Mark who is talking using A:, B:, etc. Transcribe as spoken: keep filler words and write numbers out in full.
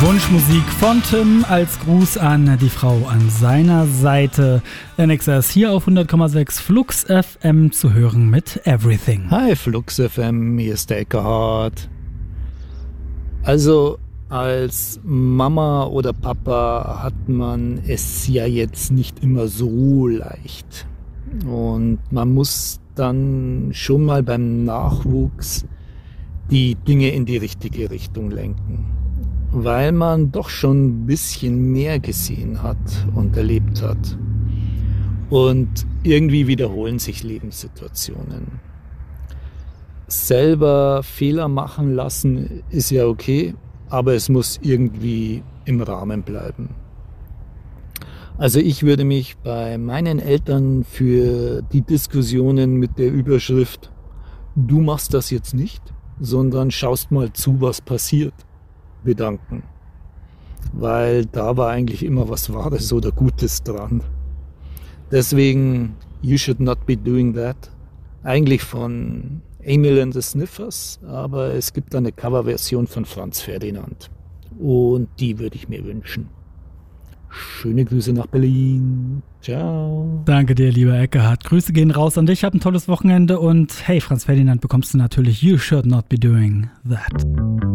A: Wunschmusik von Tim als Gruß an die Frau an seiner Seite. N X S hier auf hundert Komma sechs Flux F M zu hören mit Everything.
B: Hi Flux F M, hier ist der Eckhardt. Also als Mama oder Papa hat man es ja jetzt nicht immer so leicht. Und man muss dann schon mal beim Nachwuchs die Dinge in die richtige Richtung lenken. Weil man doch schon ein bisschen mehr gesehen hat und erlebt hat. Und irgendwie wiederholen sich Lebenssituationen. Selber Fehler machen lassen ist ja okay, aber es muss irgendwie im Rahmen bleiben. Also ich würde mich bei meinen Eltern für die Diskussionen mit der Überschrift "Du machst das jetzt nicht, sondern schaust mal zu, was passiert" bedanken. Weil da war eigentlich immer was Wahres oder Gutes dran. Deswegen "You should not be doing that". Eigentlich von Emil and the Sniffers, aber es gibt eine Coverversion von Franz Ferdinand. Und die würde ich mir wünschen. Schöne Grüße nach Berlin. Ciao.
A: Danke dir, lieber Eckhardt. Grüße gehen raus an dich. Hab ein tolles Wochenende und hey, Franz Ferdinand bekommst du natürlich "You should not be doing that".